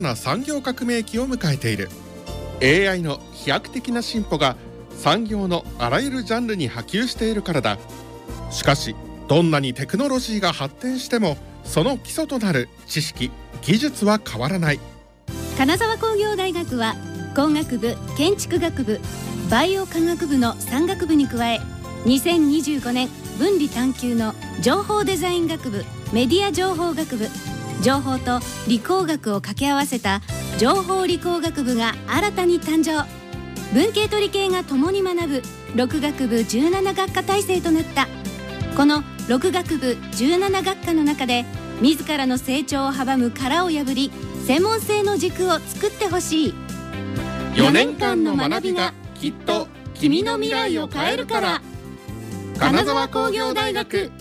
な産業革命期を迎えている。 AI の飛躍的な進歩が産業のあらゆるジャンルに波及しているからだ。しかしどんなにテクノロジーが発展してもその基礎となる知識・技術は変わらない。 金沢工業大学は工学部、建築学部、バイオ科学部の3学部に加え、2025年分離探究の情報デザイン学部、メディア情報学部、情報と理工学を掛け合わせた情報理工学部が新たに誕生。文系と理系が共に学ぶ6学部17学科体制となった。この6学部17学科の中で自らの成長を阻む殻を破り、専門性の軸を作ってほしい。 4年間の学びがきっと君の未来を変えるから。金沢工業大学。